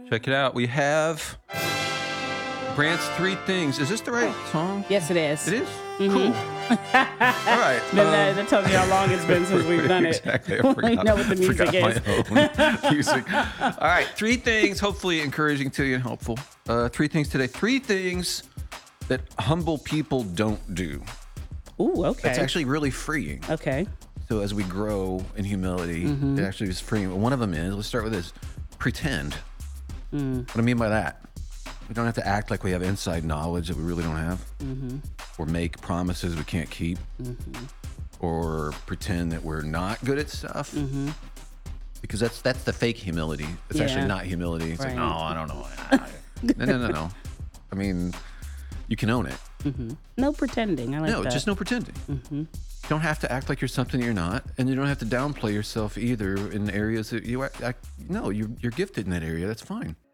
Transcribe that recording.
Check it out. We have Brandt's Three Things. Is this the right song? Yes, it is. It is? Cool. All right. That tells you how long it's been since we've done it. Exactly. I We forgot, know what the music my own music. All right. Three things, hopefully encouraging to you and helpful. Three things today. Three things that humble people don't do. Ooh, okay. That's actually really freeing. Okay. So as we grow in humility, it actually is freeing. One of them is, let's start with this, pretend. What do I mean by that? We don't have to act like we have inside knowledge that we really don't have, or make promises we can't keep, or pretend that we're not good at stuff, because that's the fake humility. It's actually not humility. It's like, no, I don't know. No. I mean, you can own it. No pretending. I like that. No, just no pretending. You don't have to act like you're something you're not, and you don't have to downplay yourself either in areas that you act. No, you're gifted in that area. That's fine.